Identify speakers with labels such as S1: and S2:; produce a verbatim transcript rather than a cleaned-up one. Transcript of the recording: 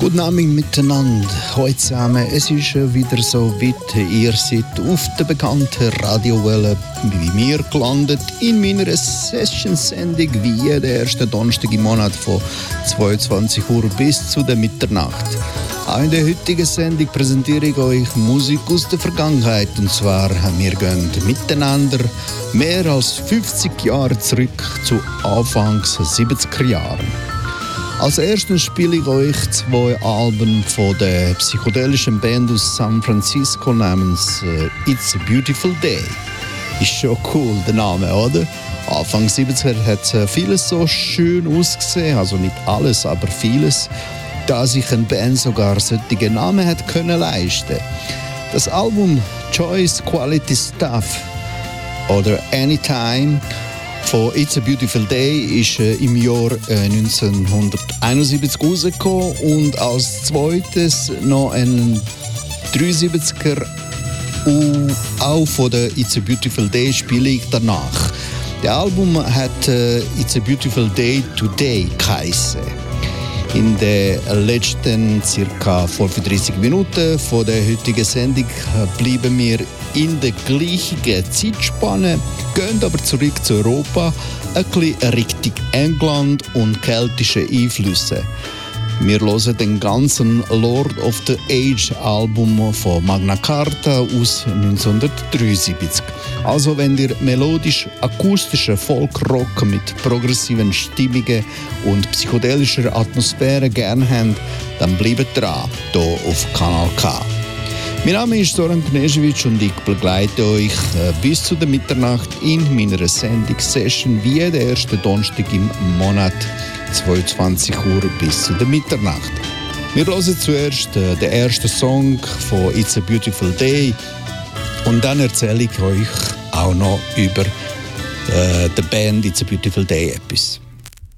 S1: Guten Abend miteinander. Heute zusammen. Es ist wieder so weit. Ihr seid auf der bekannten Radiowelle wie mir gelandet in meiner Session-Sendung wie jeden ersten Donnerstag im Monat von zweiundzwanzig Uhr bis zu der Mitternacht. Auch in der heutigen Sendung präsentiere ich euch Musik aus der Vergangenheit. Und zwar, wir gehen miteinander mehr als fünfzig Jahre zurück zu Anfangs siebziger Jahren. Als erstes spiele ich euch zwei Alben von der psychedelischen Band aus San Francisco namens äh, It's a Beautiful Day. Ist schon cool, der Name, oder? Anfang siebziger hat äh, vieles so schön ausgesehen, also nicht alles, aber vieles, da sich eine Band sogar solche Namen hat können leisten. Das Album Choice Quality Stuff oder Anytime von It's a Beautiful Day ist äh, im Jahr äh, neunzehnhunderteinundsiebzig rausgekommen und als zweites noch ein dreiundsiebziger und auch von der It's a Beautiful Day spiele ich danach. Das Album hat äh, It's a Beautiful Day Today geheißen. In den letzten ca. fünfunddreißig Minuten von der heutigen Sendung bleiben wir in der gleichen Zeitspanne, gehen aber zurück zu Europa, ein bisschen Richtung England und keltische Einflüsse. Wir hören den ganzen Lord of the Age Album von Magna Carta aus neunzehnhundertdreiundsiebzig. Also wenn ihr melodisch-akustische Folk-Rock mit progressiven Stimmungen und psychedelischer Atmosphäre gerne habt, dann bleibt dran, hier auf Kanal K. Mein Name ist Zoran Knežević und ich begleite euch äh, bis zu der Mitternacht in meiner Sendung Session wie jeden ersten Donnerstag im Monat, zweiundzwanzig Uhr bis zu der Mitternacht. Wir hören zuerst äh, den ersten Song von It's a Beautiful Day und dann erzähle ich euch auch noch über äh, die Band It's a Beautiful Day etwas.